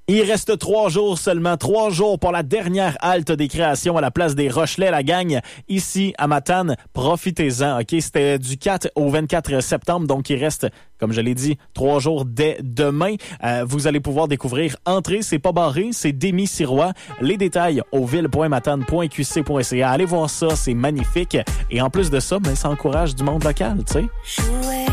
Il reste 3 jours seulement, 3 jours pour la dernière halte des créations à la place des Rochelais, la gang, ici à Matane. Profitez-en, OK? C'était du 4 au 24 septembre, donc il reste, comme je l'ai dit, 3 jours dès demain. Vous allez pouvoir découvrir Entrée, c'est pas barré, c'est Demi Sirois. Les détails au ville.matane.qc.ca. Allez voir ça, c'est magnifique. Et en plus de ça, ça encourage du monde local, tu sais.